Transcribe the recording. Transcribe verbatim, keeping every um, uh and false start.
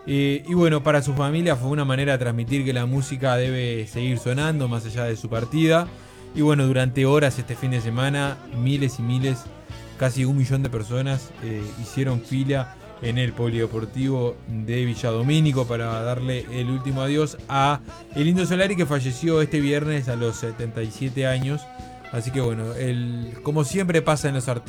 Eh, y bueno, para su familia fue una manera de transmitir que la música debe seguir sonando más allá de su partida. Y bueno, durante horas este fin de semana, miles y miles, casi un millón de personas eh, hicieron fila en el polideportivo de Villadomínico para darle el último adiós a el Indio Solari, que falleció este viernes a los setenta y siete años. Así que bueno, el, como siempre pasa en los artistas,